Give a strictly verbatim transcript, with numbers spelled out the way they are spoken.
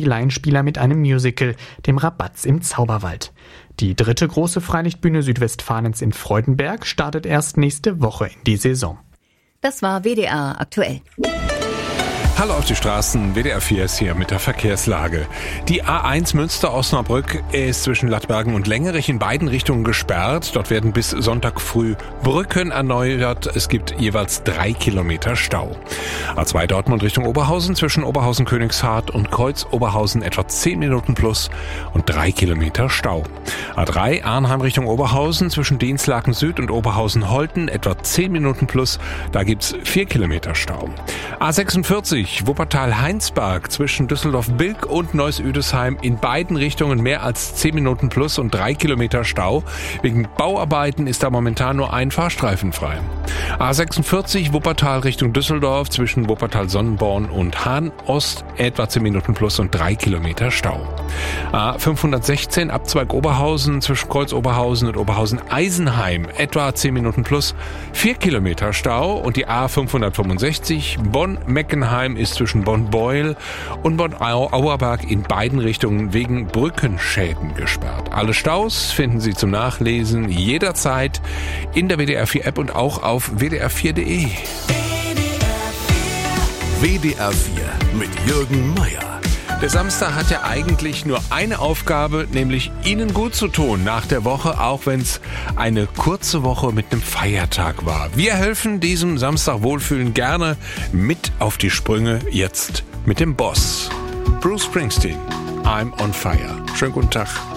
die Laienspieler mit einem Musical, dem Rabatz im Zauberwald. Die dritte große Freilichtbühne Südwestfalens in Freudenberg startet erst nächste Woche in die Saison. Das war W D R aktuell. Hallo auf die Straßen, W D R vier ist hier mit der Verkehrslage. Die A eins Münster-Osnabrück ist zwischen Lattbergen und Längerich in beiden Richtungen gesperrt. Dort werden bis Sonntag früh Brücken erneuert. Es gibt jeweils drei Kilometer Stau. A zwei Dortmund Richtung Oberhausen zwischen Oberhausen-Königshardt und Kreuz-Oberhausen etwa zehn Minuten plus und drei Kilometer Stau. A drei Arnheim Richtung Oberhausen zwischen Dienstlaken Süd und Oberhausen-Holten etwa zehn Minuten plus. Da gibt's vier Kilometer Stau. A sechsundvierzig Wuppertal-Heinsberg zwischen Düsseldorf-Bilk und Neuss-Üdesheim in beiden Richtungen mehr als zehn Minuten plus und drei Kilometer Stau. Wegen Bauarbeiten ist da momentan nur ein Fahrstreifen frei. A sechsundvierzig Wuppertal Richtung Düsseldorf zwischen Wuppertal-Sonnenborn und Hahn-Ost etwa zehn Minuten plus und drei Kilometer Stau. A fünfhundertsechzehn Abzweig Oberhausen zwischen Kreuz-Oberhausen und Oberhausen-Eisenheim etwa zehn Minuten plus vier Kilometer Stau und die A fünfhundertfünfundsechzig Bonn-Meckenheim ist zwischen Bonn-Beuel und Bonn-Auerberg in beiden Richtungen wegen Brückenschäden gesperrt. Alle Staus finden Sie zum Nachlesen jederzeit in der W D R vier App und auch auf w d r vier punkt d e. W D R vier mit Jürgen Meier. Der Samstag hat ja eigentlich nur eine Aufgabe, nämlich Ihnen gut zu tun nach der Woche, auch wenn es eine kurze Woche mit einem Feiertag war. Wir helfen diesem Samstag Wohlfühlen gerne mit auf die Sprünge, jetzt mit dem Boss. Bruce Springsteen, I'm on fire. Schönen guten Tag.